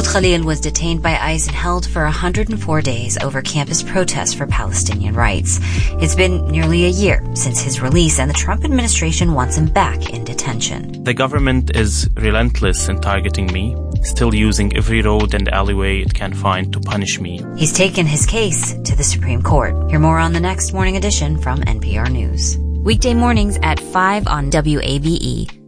Mahmoud Khalil was detained by ICE and held for 104 days over campus protests for Palestinian rights. It's been nearly a year since his release, and the Trump administration wants him back in detention. The government is relentless in targeting me, still using every road and alleyway it can find to punish me. He's taken his case to the Supreme Court. Hear more on the next Morning Edition from NPR News. Weekday mornings at 5 on WABE.